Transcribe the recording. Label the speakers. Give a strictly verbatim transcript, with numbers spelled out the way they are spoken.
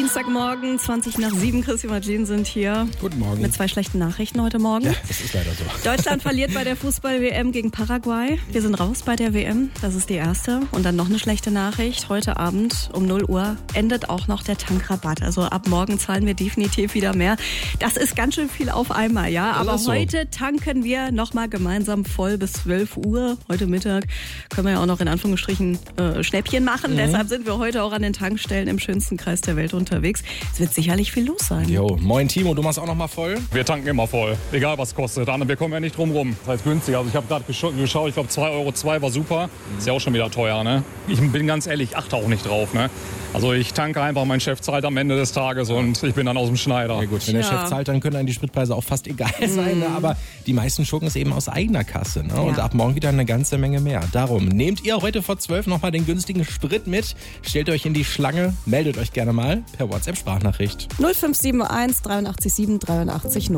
Speaker 1: Dienstagmorgen, zwanzig nach sieben. Chrissy und Jean sind hier.
Speaker 2: Guten Morgen.
Speaker 1: Mit zwei schlechten Nachrichten heute Morgen.
Speaker 2: Ja, das ist leider so.
Speaker 1: Deutschland verliert bei der Fußball-W M gegen Paraguay. Wir sind raus bei der W M. Das ist die erste. Und dann noch eine schlechte Nachricht. Heute Abend um null Uhr endet auch noch der Tankrabatt. Also ab morgen zahlen wir definitiv wieder mehr. Das ist ganz schön viel auf einmal, ja.
Speaker 2: Das
Speaker 1: Aber
Speaker 2: ist so.
Speaker 1: heute tanken wir nochmal gemeinsam voll bis zwölf Uhr. Heute Mittag können wir ja auch noch in Anführungsstrichen äh, Schnäppchen machen.
Speaker 2: Mhm.
Speaker 1: Deshalb sind wir heute auch an den Tankstellen im schönsten Kreis der Welt unterwegs. Es wird sicherlich viel los sein.
Speaker 2: Jo, moin Timo, du machst auch noch mal voll?
Speaker 3: Wir tanken immer voll, egal was kostet. Anne, wir kommen ja nicht drum rum. Das heißt günstig. Also ich habe gerade geschaut, ich glaube zwei Euro zwei war super. Ist ja auch schon wieder teuer, ne? Ich bin ganz ehrlich, ich achte auch nicht drauf, ne? Also ich tanke einfach, mein Chef zahlt am Ende des Tages und ich bin dann aus dem Schneider.
Speaker 2: Ja gut, wenn der
Speaker 1: Ja.
Speaker 2: Chef zahlt, dann können einem die Spritpreise auch fast egal sein. Ne? Aber die meisten schlucken es eben aus eigener Kasse. Ne? Und
Speaker 1: Ja.
Speaker 2: ab morgen wieder eine ganze Menge mehr. Darum nehmt ihr heute vor zwölf nochmal den günstigen Sprit mit. Stellt euch in die Schlange, meldet euch gerne mal per WhatsApp-Sprachnachricht.
Speaker 1: null fünf sieben eins dreiundachtzig sieben dreiundachtzig null.